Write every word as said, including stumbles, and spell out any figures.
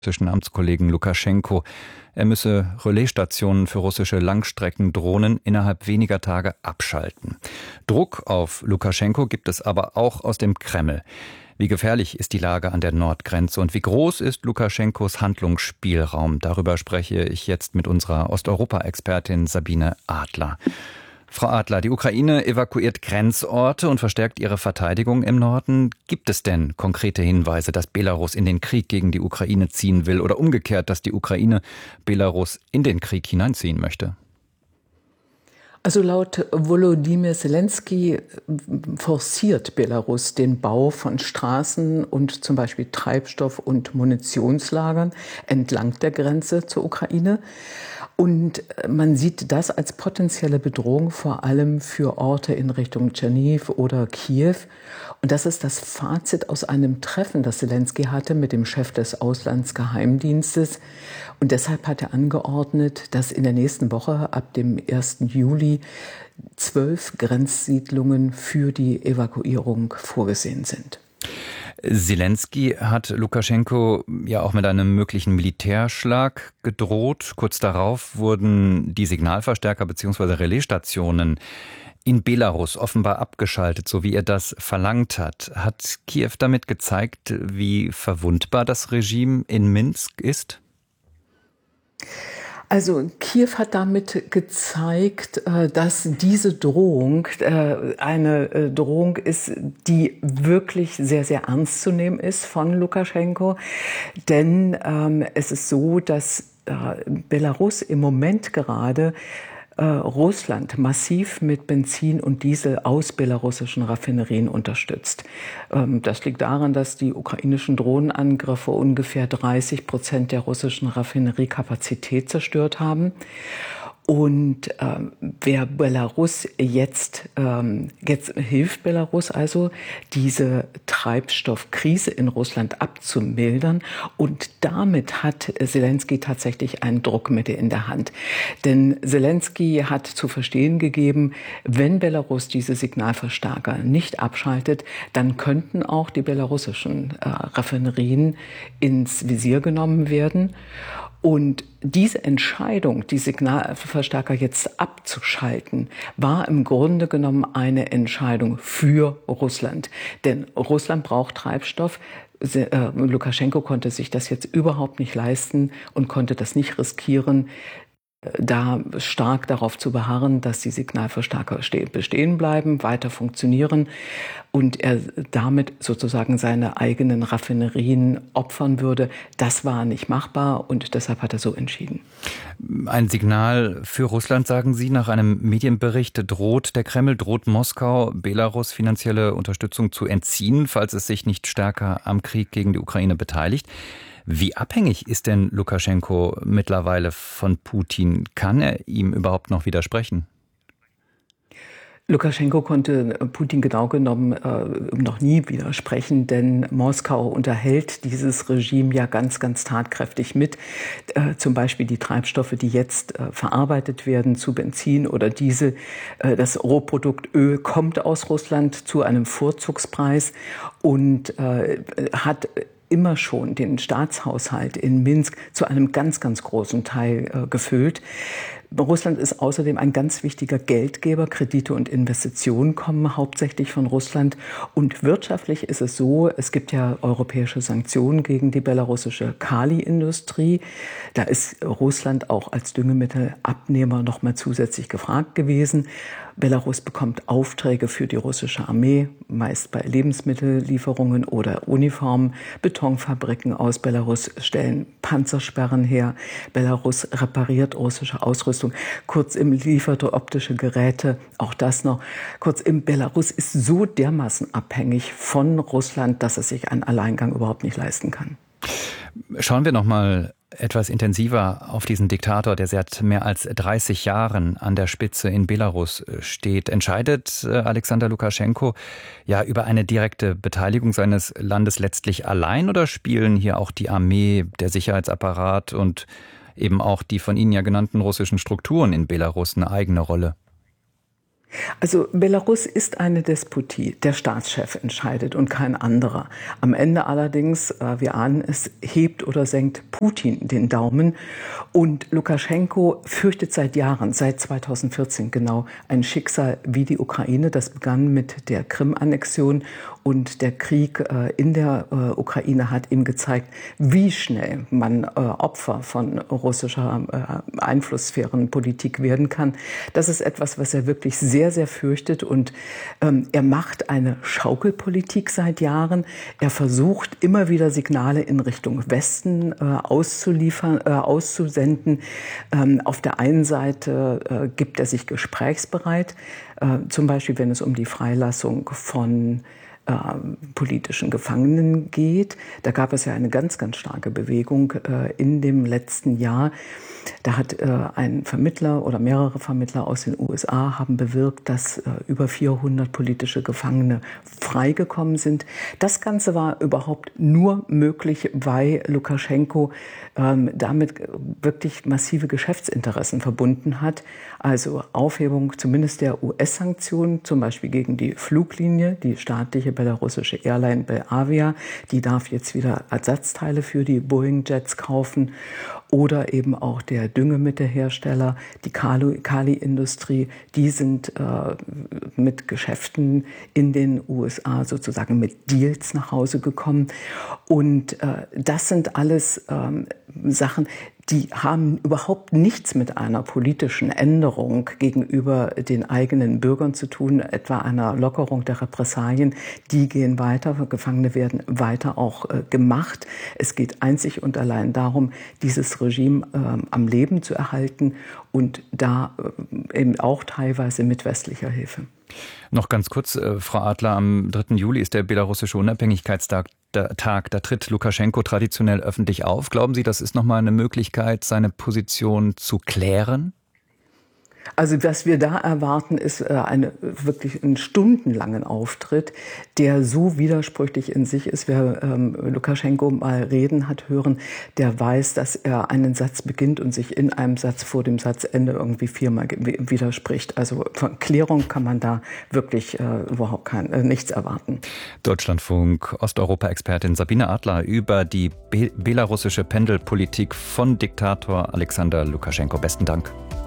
russischen Amtskollegen Lukaschenko. Er müsse Relaisstationen für russische Langstreckendrohnen innerhalb weniger Tage abschalten. Druck auf Lukaschenko gibt es aber auch aus dem Kreml. Wie gefährlich ist die Lage an der Nordgrenze und wie groß ist Lukaschenkos Handlungsspielraum? Darüber spreche ich jetzt mit unserer Osteuropa-Expertin Sabine Adler. Frau Adler, die Ukraine evakuiert Grenzorte und verstärkt ihre Verteidigung im Norden. Gibt es denn konkrete Hinweise, dass Belarus in den Krieg gegen die Ukraine ziehen will oder umgekehrt, dass die Ukraine Belarus in den Krieg hineinziehen möchte? Also laut Volodymyr Zelensky forciert Belarus den Bau von Straßen und zum Beispiel Treibstoff- und Munitionslagern entlang der Grenze zur Ukraine. Und man sieht das als potenzielle Bedrohung vor allem für Orte in Richtung Tscherniw oder Kiew. Und das ist das Fazit aus einem Treffen, das Zelensky hatte mit dem Chef des Auslandsgeheimdienstes. Und deshalb hat er angeordnet, dass in der nächsten Woche ab dem ersten Juli zwölf Grenzsiedlungen für die Evakuierung vorgesehen sind. Zelensky hat Lukaschenko ja auch mit einem möglichen Militärschlag gedroht. Kurz darauf wurden die Signalverstärker bzw. Relaisstationen in Belarus offenbar abgeschaltet, so wie er das verlangt hat. Hat Kiew damit gezeigt, wie verwundbar das Regime in Minsk ist? Also Kiew hat damit gezeigt, dass diese Drohung eine Drohung ist, die wirklich sehr, sehr ernst zu nehmen ist von Lukaschenko. Denn ähm, es ist so, dass äh, Belarus im Moment gerade äh, Russland massiv mit Benzin und Diesel aus belarussischen Raffinerien unterstützt. Ähm, das liegt daran, dass die ukrainischen Drohnenangriffe ungefähr dreißig Prozent der russischen Raffineriekapazität zerstört haben. Und ähm, wer Belarus jetzt, ähm, jetzt hilft Belarus also, diese Treibstoffkrise in Russland abzumildern. Und damit hat Zelensky tatsächlich ein Druckmittel in der Hand. Denn Zelensky hat zu verstehen gegeben, wenn Belarus diese Signalverstärker nicht abschaltet, dann könnten auch die belarussischen äh, Raffinerien ins Visier genommen werden. Und diese Entscheidung, die Signalverstärker jetzt abzuschalten, war im Grunde genommen eine Entscheidung für Russland. Denn Russland braucht Treibstoff. Lukaschenko konnte sich das jetzt überhaupt nicht leisten und konnte das nicht riskieren, da stark darauf zu beharren, dass die Signalverstärker bestehen bleiben, weiter funktionieren und er damit sozusagen seine eigenen Raffinerien opfern würde. Das war nicht machbar und deshalb hat er so entschieden. Ein Signal für Russland, sagen Sie, nach einem Medienbericht droht der Kreml, droht Moskau, Belarus finanzielle Unterstützung zu entziehen, falls es sich nicht stärker am Krieg gegen die Ukraine beteiligt. Wie abhängig ist denn Lukaschenko mittlerweile von Putin? Kann er ihm überhaupt noch widersprechen? Lukaschenko konnte Putin genau genommen äh, noch nie widersprechen, denn Moskau unterhält dieses Regime ja ganz, ganz tatkräftig mit. Äh, zum Beispiel die Treibstoffe, die jetzt äh, verarbeitet werden zu Benzin oder Diesel. Äh, das Rohprodukt Öl kommt aus Russland zu einem Vorzugspreis und äh, hat immer schon den Staatshaushalt in Minsk zu einem ganz, ganz großen Teil äh, gefüllt. Russland ist außerdem ein ganz wichtiger Geldgeber. Kredite und Investitionen kommen hauptsächlich von Russland. Und wirtschaftlich ist es so, es gibt ja europäische Sanktionen gegen die belarussische Kali-Industrie. Da ist Russland auch als Düngemittelabnehmer noch mal zusätzlich gefragt gewesen. Belarus bekommt Aufträge für die russische Armee, meist bei Lebensmittellieferungen oder Uniformen. Betonfabriken aus Belarus stellen Panzersperren her. Belarus repariert russische Ausrüstung. Kurzum, lieferte optische Geräte, auch das noch. Kurzum, Belarus ist so dermaßen abhängig von Russland, dass es sich einen Alleingang überhaupt nicht leisten kann. Schauen wir noch mal etwas intensiver auf diesen Diktator, der seit mehr als dreißig Jahren an der Spitze in Belarus steht. Entscheidet Alexander Lukaschenko ja über eine direkte Beteiligung seines Landes letztlich allein oder spielen hier auch die Armee, der Sicherheitsapparat und eben auch die von Ihnen ja genannten russischen Strukturen in Belarus eine eigene Rolle? Also Belarus ist eine Despotie. Der Staatschef entscheidet und kein anderer. Am Ende allerdings, äh, wir ahnen es, hebt oder senkt Putin den Daumen. Und Lukaschenko fürchtet seit Jahren, seit zweitausendvierzehn genau, ein Schicksal wie die Ukraine. Das begann mit der Krim-Annexion und der Krieg äh, in der äh, Ukraine hat ihm gezeigt, wie schnell man äh, Opfer von russischer äh, Einflusssphärenpolitik werden kann. Das ist etwas, was er wirklich sehr sehr, sehr fürchtet und ähm, er macht eine Schaukelpolitik seit Jahren. Er versucht immer wieder Signale in Richtung Westen äh, auszuliefern, äh, auszusenden. Ähm, auf der einen Seite äh, gibt er sich gesprächsbereit, äh, zum Beispiel wenn es um die Freilassung von äh, politischen Gefangenen geht. Da gab es ja eine ganz, ganz starke Bewegung äh, in dem letzten Jahr. Da hat äh, ein Vermittler oder mehrere Vermittler aus den U S A haben bewirkt, dass äh, über vierhundert politische Gefangene freigekommen sind. Das Ganze war überhaupt nur möglich, weil Lukaschenko ähm, damit wirklich massive Geschäftsinteressen verbunden hat. Also Aufhebung zumindest der U S-Sanktionen, zum Beispiel gegen die Fluglinie, die staatliche belarussische Airline Belavia, die darf jetzt wieder Ersatzteile für die Boeing-Jets kaufen. Oder eben auch der Düngemittelhersteller, die Kali-Industrie, die sind äh, mit Geschäften in den U S A sozusagen mit Deals nach Hause gekommen. Und äh, das sind alles ähm, Sachen, die haben überhaupt nichts mit einer politischen Änderung gegenüber den eigenen Bürgern zu tun, etwa einer Lockerung der Repressalien. Die gehen weiter, Gefangene werden weiter auch äh, gemacht. Es geht einzig und allein darum, dieses Regime äh, am Leben zu erhalten und da äh, eben auch teilweise mit westlicher Hilfe. Noch ganz kurz, äh, Frau Adler, am dritten Juli ist der belarussische Unabhängigkeitstag. Der Tag, da tritt Lukaschenko traditionell öffentlich auf. Glauben Sie, das ist nochmal eine Möglichkeit, seine Position zu klären? Also was wir da erwarten, ist äh, eine, wirklich einen stundenlangen Auftritt, der so widersprüchlich in sich ist. Wer ähm, Lukaschenko mal reden hat hören, der weiß, dass er einen Satz beginnt und sich in einem Satz vor dem Satzende irgendwie viermal widerspricht. Also von Klärung kann man da wirklich äh, überhaupt kein, äh, nichts erwarten. Deutschlandfunk Osteuropa-Expertin Sabine Adler über die be- belarussische Pendelpolitik von Diktator Alexander Lukaschenko. Besten Dank.